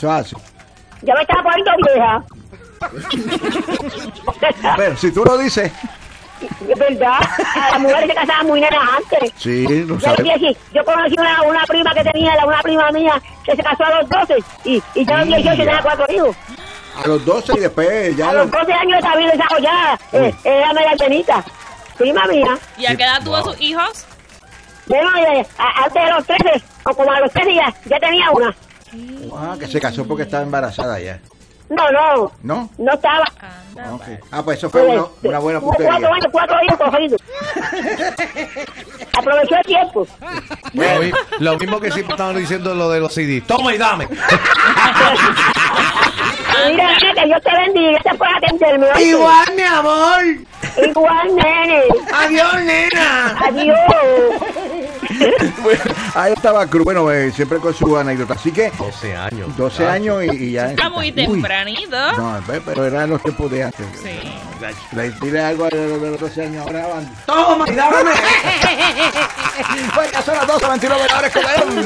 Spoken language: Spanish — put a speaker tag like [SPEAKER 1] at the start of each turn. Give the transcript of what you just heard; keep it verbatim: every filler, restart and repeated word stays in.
[SPEAKER 1] Eso es así.
[SPEAKER 2] Yo me estaba poniendo vieja.
[SPEAKER 1] Pero si tú lo dices.
[SPEAKER 2] Es verdad, las mujeres se casaban muy nenas antes.
[SPEAKER 1] Sí, lo
[SPEAKER 2] Yo,
[SPEAKER 1] sabes.
[SPEAKER 2] yo, yo conocí una, una prima que tenía, una prima mía, que se casó a los doce y, y yo a los dieciocho tenía cuatro hijos.
[SPEAKER 1] A los doce y después ya
[SPEAKER 2] A
[SPEAKER 1] lo...
[SPEAKER 2] los doce años estaba bien desarrollada, eh, era media llenita. Prima mía.
[SPEAKER 3] ¿Y a qué edad tuvo sus hijos?
[SPEAKER 2] Bueno, eh, a- antes de los trece, o como a los trece ya, ya tenía una.
[SPEAKER 1] Ah, que se casó porque estaba embarazada ya.
[SPEAKER 2] No, no,
[SPEAKER 1] ¿No?
[SPEAKER 2] no estaba.
[SPEAKER 3] Anda,
[SPEAKER 1] Ok. Ah, pues eso fue una, una buena
[SPEAKER 2] Como cuatro
[SPEAKER 1] puntería.
[SPEAKER 2] años, cuatro años cogido. Aprovechó el tiempo.
[SPEAKER 4] Lo, mi- lo mismo que siempre estaban diciendo lo de los C D. Toma y dame.
[SPEAKER 2] Mira, nene, que Dios te bendiga, gracias por atenderme. ¿oíste?
[SPEAKER 4] Igual, mi amor.
[SPEAKER 2] Igual, nene.
[SPEAKER 4] Adiós, nena.
[SPEAKER 2] Adiós.
[SPEAKER 1] Bueno, ahí estaba Cruz. Bueno, eh, siempre con su anécdota. Así que
[SPEAKER 4] doce años.
[SPEAKER 1] doce años y, y ya.
[SPEAKER 3] Está muy
[SPEAKER 1] Uy.
[SPEAKER 3] tempranito.
[SPEAKER 1] No, ve, pero eran los tiempos de antes.
[SPEAKER 3] Sí.
[SPEAKER 1] Le dile algo de los de los doce años ahora van.
[SPEAKER 4] Toma y dame.
[SPEAKER 1] Pues ya son las doce, veintinueve horas con